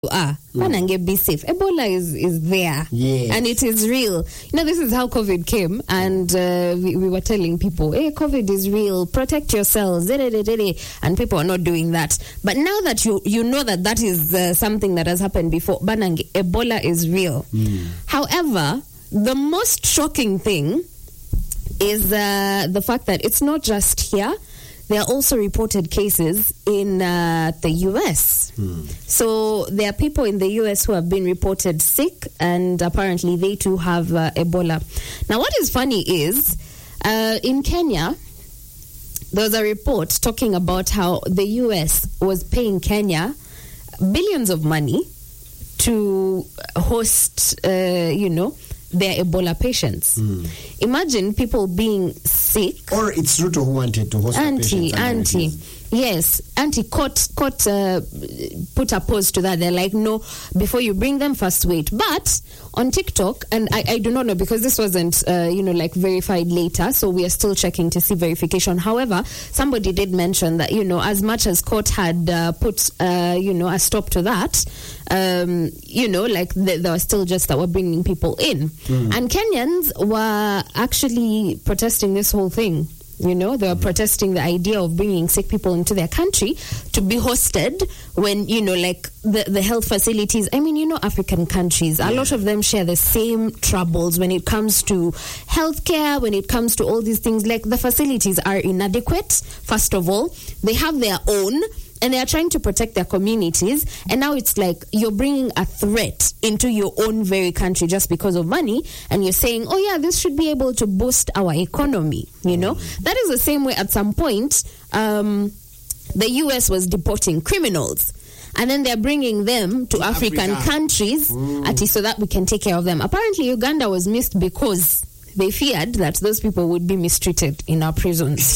Be safe. Ebola is there, and it is real. This is how COVID came, and we were telling people, hey, COVID is real, protect yourselves, and people are not doing that. But now that you know that is something that has happened before, Ebola is real. However, the most shocking thing is the fact that it's not just here. There are also reported cases in the U.S. So there are people in the U.S. who have been reported sick, and apparently they too have Ebola. Now, what is funny is in Kenya, there was a report talking about how the U.S. was paying Kenya billions of money to host, their Ebola patients. Imagine people being sick. Or it's Ruto who wanted to host Auntie put a pause to that. They're like, no, before you bring them, first wait. But on TikTok, and I do not know because this wasn't, verified later, so we are still checking to see verification. However, somebody did mention that, as much as court had put, a stop to that, there was still just that we're bringing people in. And Kenyans were actually protesting this whole thing. They were protesting the idea of bringing sick people into their country to be hosted when, the health facilities. African countries, a lot of them share the same troubles when it comes to healthcare, when it comes to all these things. Like, the facilities are inadequate, first of all. They have their own, and they are trying to protect their communities. And now it's like you're bringing a threat into your own very country just because of money. And you're saying, oh, yeah, this should be able to boost our economy. That is the same way at some point the U.S. was deporting criminals. And then they're bringing them to African countries so that we can take care of them. Apparently, Uganda was missed because they feared that those people would be mistreated in our prisons.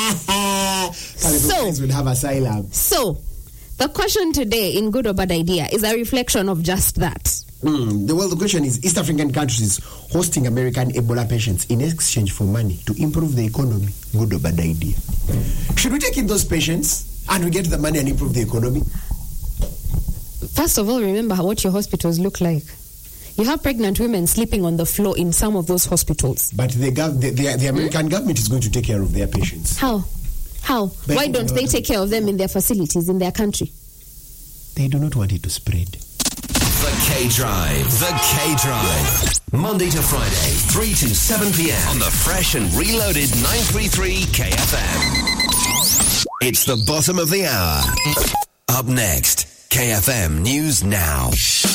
Would have asylum. So, the question today in Good or Bad Idea is a reflection of just that. The question is, East African countries hosting American Ebola patients in exchange for money to improve the economy. Good or bad idea? Should we take in those patients and we get the money and improve the economy? First of all, remember what your hospitals look like. You have pregnant women sleeping on the floor in some of those hospitals. But the American government is going to take care of their patients. How? Why don't they take care of them in their facilities, in their country? They do not want it to spread. The K-Drive. Monday to Friday, 3 to 7 p.m. on the fresh and reloaded 933 KFM. It's the bottom of the hour. Up next, KFM News Now.